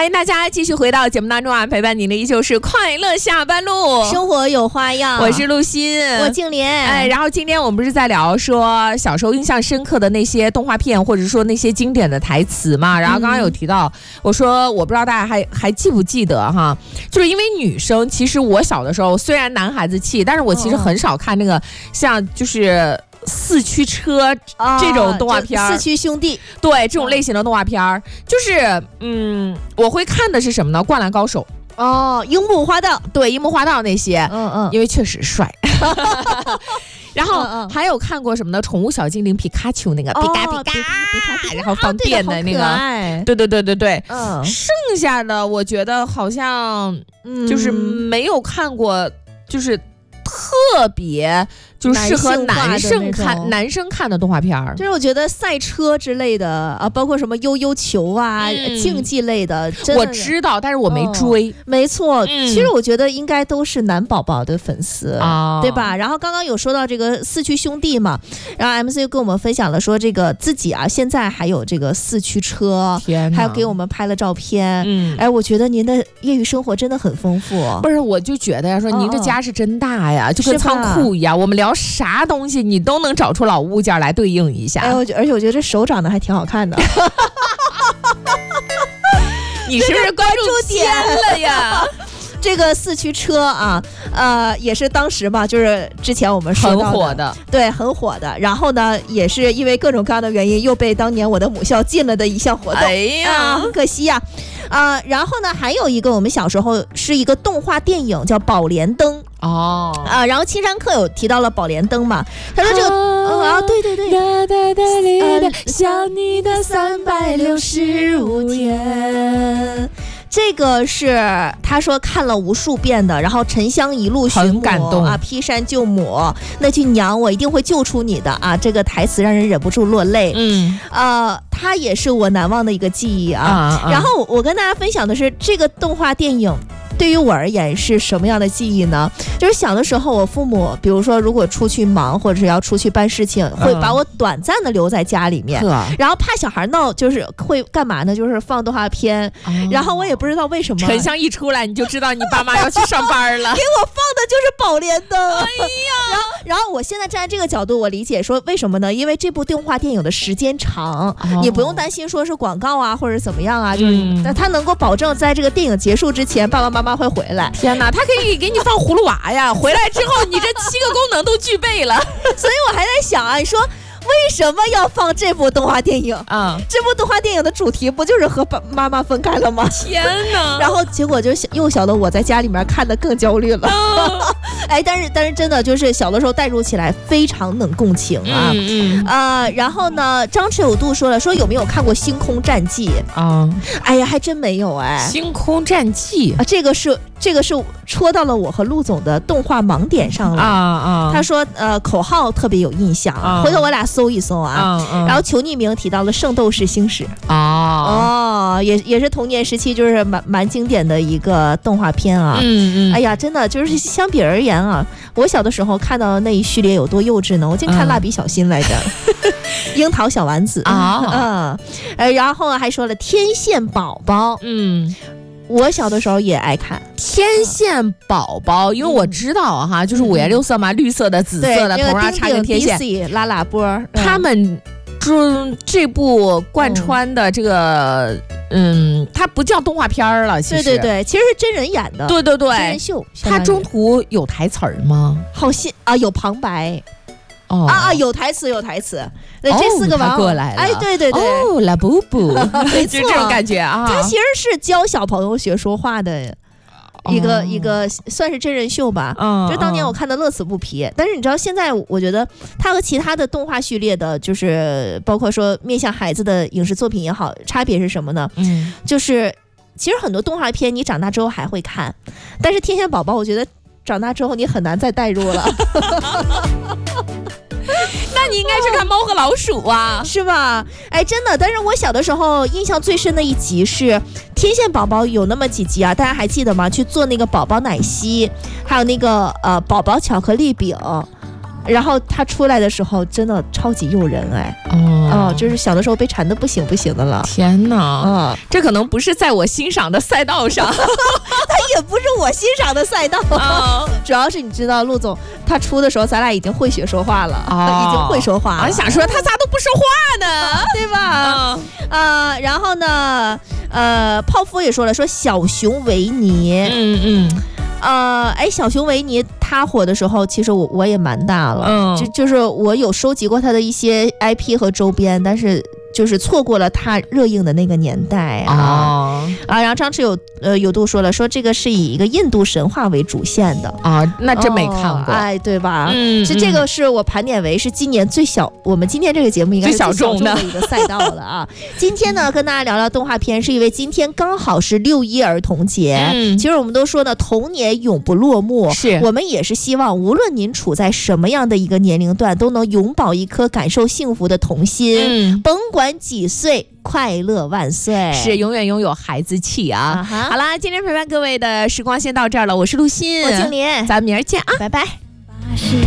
欢迎大家继续回到节目当中啊，陪伴您的依旧是快乐下班路， 生活有花样。 我是陆欣， 我静莲。 然后今天我们不是在聊说小时候印象深刻的那些动画片，或者说那些经典的台词嘛。然后刚刚有提到，我说我不知道大家还记不记得哈，就是因为女生，其实我小的时候虽然男孩子气，但是我其实很少看那个像就是四驱车这种动画片， 四驱兄弟， 对这种类型的动画片，就是我会看的是什么呢？灌篮高手。 樱木花道， 对，樱木花道那些，因为确实帅。然后还有看过什么呢？宠物小精灵皮卡丘那个皮卡皮卡，然后放电的那个，对，剩下的我觉得好像就是没有看过，就是特别就适合男生看的动画片儿， 就是我觉得赛车之类的啊，包括什么悠悠球啊、竞技类的，真的我知道，但是我没追。 没错，其实我觉得应该都是男宝宝的粉丝，对吧？然后刚刚有说到这个四驱兄弟嘛，然后 MC 又跟我们分享了说这个自己啊，现在还有这个四驱车，还有给我们拍了照片。我觉得您的业余生活真的很丰富。 不是，我就觉得呀，说您这家是真大呀，就跟仓库一样，我们聊啥东西你都能找出老物件来对应一下。 而且我觉得这手长得还挺好看的。 你是不是关注偏了呀？ 这个四驱车啊，也是当时嘛，就是之前我们说到很火的， 对，很火的。然后呢，也是因为各种各样的原因，又被当年我的母校禁了的一项活动。 哎呀， 很可惜呀。然后呢，还有一个我们小时候是一个动画电影叫《宝莲灯》然后青山课有提到了宝莲灯嘛，他说这个对，想你的365天。这个是他说看了无数遍的，然后沉香一路寻母， 很感动啊，劈山救母，那句娘我一定会救出你的啊，这个台词让人忍不住落泪。它也是我难忘的一个记忆啊。然后我跟大家分享的是这个动画电影对于我而言是什么样的记忆呢？就是小的时候，我父母比如说如果出去忙或者是要出去办事情，会把我短暂的留在家里面，然后怕小孩闹，就是会干嘛呢？就是放动画片，然后我也不知道为什么， 沉香一出来你就知道你爸妈要去上班了。 给我放的就是宝莲灯。哎呀，然后我现在站在这个角度，我理解说为什么呢？因为这部动画电影的时间长，你不用担心说是广告啊或者怎么样啊，就是它能够保证在这个电影结束之前，爸爸妈妈会回来。 天哪，他可以给你放葫芦娃呀！回来之后，你这7个功能都具备了。 所以我还在想啊，你说为什么要放这部动画电影？这部动画电影的主题不就是和妈妈分开了吗？ 天哪！ 然后结果就幼小的我在家里面看得更焦虑了。但是真的就是小的时候代入起来非常能共情啊。然后呢，张弛有度说有没有看过《星空战记》啊？哎呀，还真没有哎。 星空战记这个是戳到了我和陆总的动画盲点上了他说口号特别有印象回头我俩搜一搜然后求匿名提到了《圣斗士星矢》也是童年时期就是蛮经典的一个动画片啊。哎呀，真的就是相比而言啊，我小的时候看到那一序列有多幼稚呢？我竟看蜡笔小新来着。樱桃小丸子然后还说了天线宝宝我小的时候也爱看天线宝宝，因为我知道哈，就是5颜6色嘛，绿色的、紫色的，头上插个天线， 拉拉波， 他们这部贯穿的这个它不叫动画片了，其实对，其实是真人演的， 对， 真人秀。 它中途有台词吗？ 好像有旁白。有台词，这4个王过来了， 哎，对， 拉布布， 就这种感觉啊。 它其实是教小朋友学说话的一个算是真人秀吧。就当年我看的乐此不疲。但是你知道现在我觉得它和其他的动画序列的，就是包括说面向孩子的影视作品也好，差别是什么呢？就是其实很多动画片你长大之后还会看，但是天线宝宝我觉得长大之后你很难再代入了。 那你应该是看猫和老鼠啊， 是吧？哎，真的。但是我小的时候印象最深的一集是天线宝宝有那么几集啊，大家还记得吗？去做那个宝宝奶昔，还有那个宝宝巧克力饼。 然后他出来的时候真的超级诱人哎，就是小的时候被缠得不行不行的了。 天哪，这可能不是在我欣赏的赛道上， 他也不是我欣赏的赛道，主要是你知道陆总他出的时候咱俩已经会学说话了，已经会说话了。 想说他咋都不说话呢， 对吧？然后呢，泡芙也说了，说小熊维尼，小熊维尼他火的时候，其实我也蛮大了，就是我有收集过他的一些 IP 和周边，但是就是错过了他热映的那个年代然后张弛有度说了，说这个是以一个印度神话为主线的那真没看过， 对吧？这个是我盘点为是今年我们今天这个节目应该是最小众的一个赛道了啊。今天呢，跟大家聊聊动画片，是因为今天刚好是6·1儿童节。其实我们都说呢，童年永不落幕，是我们也是希望，无论您处在什么样的一个年龄段，都能永葆一颗感受幸福的童心，甭管几岁，快乐万岁， 是永远拥有孩子气啊！好啦，今天陪伴各位的时光先到这儿了，我是陆欣， 我静林， 咱们明儿见啊， 拜拜。